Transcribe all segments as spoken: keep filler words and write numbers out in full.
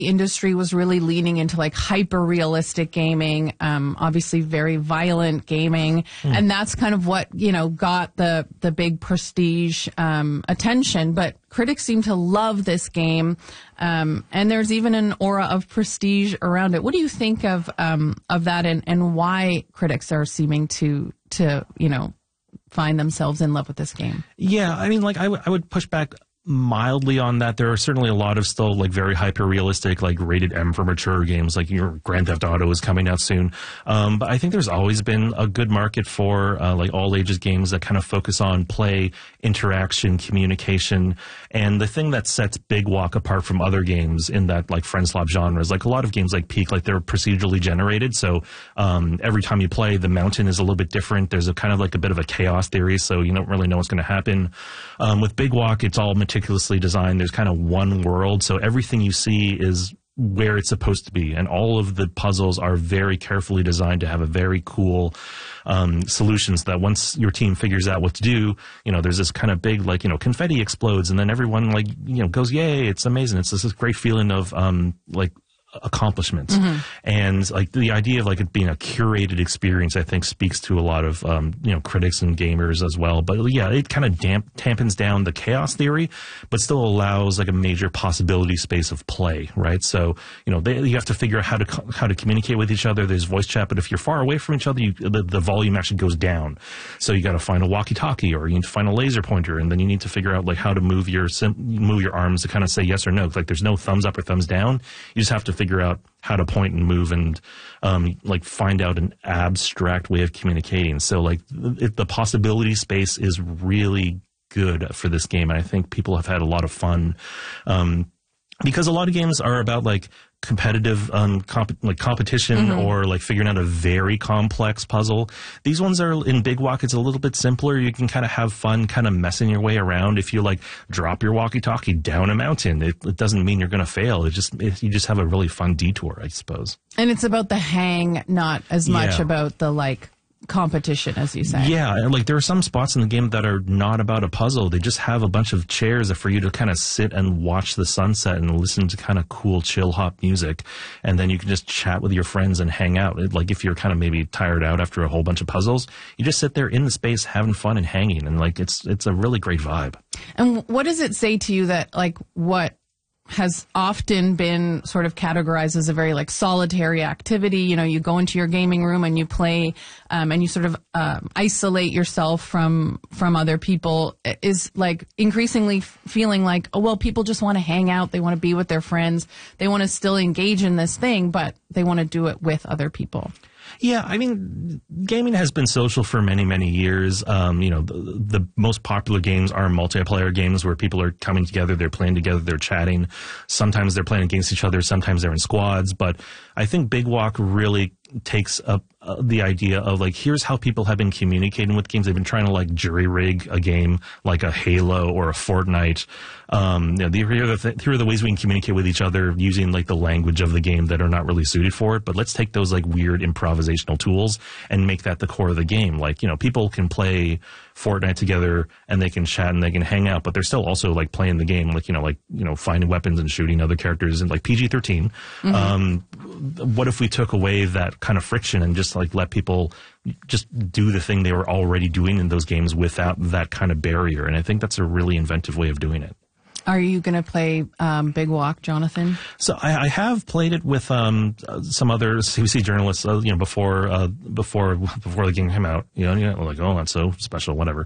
industry was really leaning into like hyper realistic gaming, um, obviously very violent gaming. Mm. And that's kind of what, you know, got the, the big prestige, um, attention. But critics seem to love this game. Um, and there's even an aura of prestige around it. What do you think of, um, of that and, and why critics are seeming to, to, you know, find themselves in love with this game? Yeah. I mean, like I, w- I would push back mildly on that. There are certainly a lot of still like very hyper realistic, like rated M for mature games, like your Grand Theft Auto is coming out soon. Um, but I think there's always been a good market for uh, like all ages games that kind of focus on play, interaction, communication. And the thing that sets Big Walk apart from other games in that like friend slop genre is like a lot of games like Peak, like they're procedurally generated. So um, every time you play, the mountain is a little bit different. There's a kind of like a bit of a chaos theory, so you don't really know what's going to happen. Um, with Big Walk, it's all meticulously designed. There's kind of one world, so everything you see is where it's supposed to be, and all of the puzzles are very carefully designed to have a very cool um, solutions that once your team figures out what to do, you know, there's this kind of big, like, you know, confetti explodes, and then everyone, like, you know, goes, yay, it's amazing. It's this, this great feeling of, um, like, accomplishment. Mm-hmm. And like the idea of like it being a curated experience, I think speaks to a lot of, um, you know, critics and gamers as well. But yeah, it kind of damp tampens down the chaos theory, but still allows like a major possibility space of play, right? So, you know, they, you have to figure out how to, co- how to communicate with each other. There's voice chat, but if you're far away from each other, you, the, the volume actually goes down. So you got to find a walkie-talkie, or you need to find a laser pointer, and then you need to figure out like how to move your, sim- move your arms to kind of say yes or no. Like there's no thumbs up or thumbs down. You just have to figure out how to point and move and um, like find out an abstract way of communicating. So like th- the possibility space is really good for this game, and I think people have had a lot of fun um, because a lot of games are about like competitive um comp- like competition mm-hmm. or like figuring out a very complex puzzle. These ones are in Big Walk, it's a little bit simpler. You can kind of have fun kind of messing your way around. If you like drop your walkie-talkie down a mountain, it, it doesn't mean you're going to fail. It just it, you just have a really fun detour, I suppose. And it's about the hang, not as much yeah. about the like competition, as you say. Yeah, and like there are some spots in the game that are not about a puzzle. They just have a bunch of chairs for you to kind of sit and watch the sunset and listen to kind of cool chill hop music, and then you can just chat with your friends and hang out. Like if you're kind of maybe tired out after a whole bunch of puzzles, you just sit there in the space having fun and hanging, and like it's it's a really great vibe. And what does it say to you that like what has often been sort of categorized as a very like solitary activity? You know, you go into your gaming room and you play, um, and you sort of um, isolate yourself from from other people, is like increasingly f- feeling like, oh, well, people just want to hang out. They want to be with their friends. They want to still engage in this thing, but they want to do it with other people. Yeah, I mean, gaming has been social for many, many years. Um, you know, the, the most popular games are multiplayer games where people are coming together, they're playing together, they're chatting. Sometimes they're playing against each other, sometimes they're in squads. But I think Big Walk really takes up uh, the idea of like, here's how people have been communicating with games. They've been trying to like jury rig a game like a Halo or a Fortnite. Um, you know, here are, the th- here are the ways we can communicate with each other using like the language of the game that are not really suited for it. But let's take those like weird improvisational tools and make that the core of the game. Like, you know, people can play Fortnite together and they can chat and they can hang out, but they're still also like playing the game, like, you know, like, you know, finding weapons and shooting other characters, and like P G thirteen. Mm-hmm. Um, what if we took away that kind of friction and just like let people just do the thing they were already doing in those games without that kind of barrier? And I think that's a really inventive way of doing it. Are you going to play um, Big Walk, Jonathan? So I, I have played it with um, some other C B C journalists, uh, you know, before uh, before before the game came out. You know, you know, like, oh, that's so special, whatever.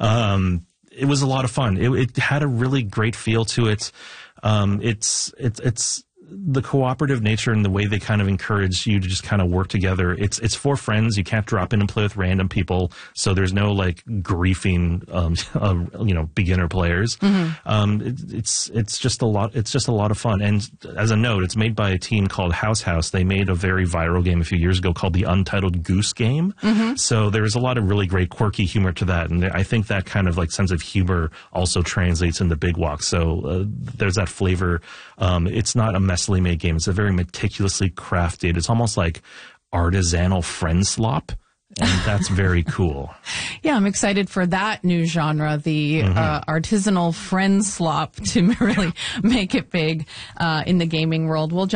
Um, it was a lot of fun. It, it had a really great feel to it. Um, it's it's it's. The cooperative nature and the way they kind of encourage you to just kind of work together. It's it's for friends. You can't drop in and play with random people, so there's no like griefing, um, uh, you know, beginner players. Mm-hmm. Um, it, it's it's just a lot. It's just a lot of fun. And as a note, it's made by a team called House House. They made a very viral game a few years ago called the Untitled Goose Game. Mm-hmm. So there's a lot of really great quirky humor to that, and I think that kind of like sense of humor also translates into Big Walk. So uh, there's that flavor. Um, it's not a messily made game. It's a very meticulously crafted. It's almost like artisanal friend slop. And that's very cool. Yeah, I'm excited for that new genre, the mm-hmm. uh, artisanal friend slop, to really make it big uh, in the gaming world. We'll